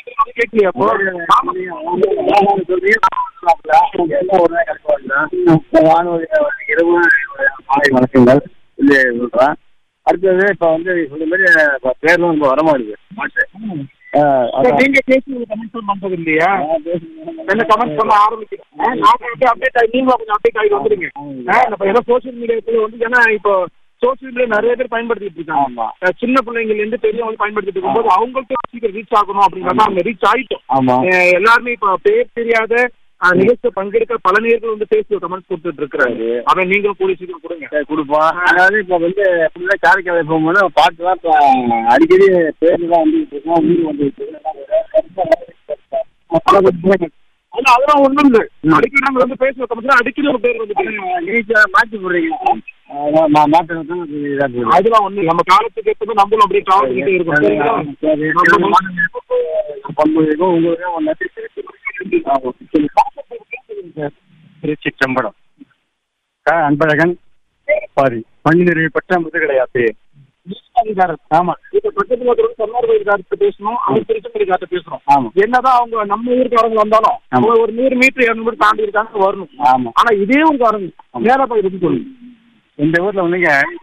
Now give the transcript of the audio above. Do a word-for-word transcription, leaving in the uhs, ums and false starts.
கேட்கலையா அப்போ? இரவு மாலை வணக்கங்கள் சொல்றேன். அடுத்தது இப்ப வந்து இந்த மாதிரி பேர்லாம் ரொம்ப வரமாடுது மாட்டு. நீங்க பேசி கமெண்ட் பண்றது இல்லையா? என்ன கமெண்ட் பண்ண ஆரம்பிக்கிறேன். நான் அப்டேட் ஆகி நீங்க கொஞ்சம் அப்டேட் ஆகி வந்துருங்க. நம்ம ஏதோ சோசியல் மீடியாத்துல வந்து ஏன்னா இப்போ சோசியல் மீடியா நிறைய பேர் பயன்படுத்திட்டு இருக்காங்க. சின்ன பிள்ளைங்கள்ல இருந்து பெரியவங்க பயன்படுத்திட்டு இருக்கும்போது அவங்களுக்கு சீக்கிரம் ரீச் ஆகணும் அப்படிங்கிறத அவங்க ரீச் ஆயிட்டோம். எல்லாருமே இப்ப பேர் தெரியாத நிகழ்ச்சியை பங்கெடுக்க பல நேர்கள் வந்து பேசி கமெண்ட்ஸ் கொடுத்துட்டு இருக்கிறாரு. அவன் நீங்களும் கூடிய சீக்கிரம் கொடுங்க. கொடுப்போம். அதாவது இப்ப வந்து காரைக்காலை போகும்போது பாட்டுலாம் இப்ப அடிக்கடி பேருலாம் வந்துட்டு இருக்கோம். ஊர் வந்துட்டு அதெல்லாம் ஒண்ணும் இல்லை. அடிக்கடி நாங்க வந்து பேசுற கமெண்ட்ஸ் அடிக்கடி ஒரு பேர் வந்து நீங்க மாற்றி போடுறீங்க. அதெல்லாம் ஒண்ணு நம்ம காலத்துக்கு ஏற்றது நம்மளும் அப்படியே டிராவல் பண்ணிட்டே இருக்கோம். திருச்சிற்றம்பலம் அன்பழகன் பாரி மணி நிறைவு பெற்ற முதுகலையாத்து. ஆமா, இப்ப பக்கத்துல சொன்னார் கோயிலுக்காரத்து பேசணும், அவங்க திருச்செங்கோடு காட்ட பேசுறோம். ஆமா, என்னதான் அவங்க நம்ம ஊருக்காரங்க வந்தாலும் ஒரு நூறு மீட்டர் இருநூறு தாண்டி இருக்காங்க வரணும். ஆமா, ஆனா இதே ஊருக்காரங்க மேல போய் இருக்கு சொல்லுங்க. இந்த ஊர்ல வந்துங்க